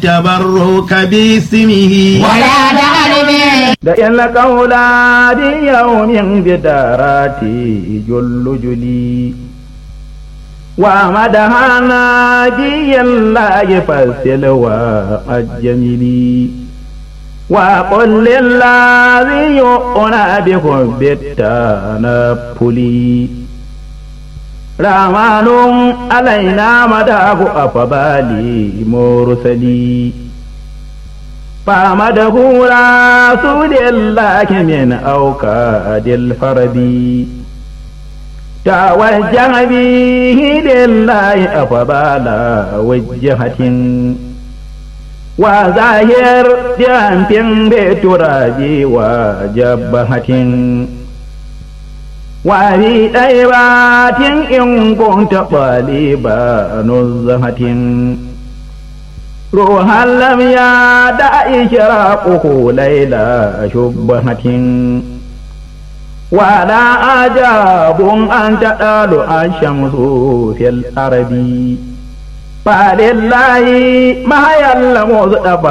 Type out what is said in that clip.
التبرك باسمه ولا تعلم da yan kaula di yawmin bidarati jullu juli wa madahana di yalla yafasil wa ajmili wa qul lillazi yu'na bikum bitana puli ramanum alaina madahu afabali mursali فمده رسول الله من أوكاد الفرد توجه به لله أفضل وجهة وظاهر جنب بتراب وجبهة وفي طيبات إن كنت طالبا نزهة روحا لم يدع إشراقه ليلى شبهة ولا أجاب أن تأل الشمس في الأرض فلله ما يعلم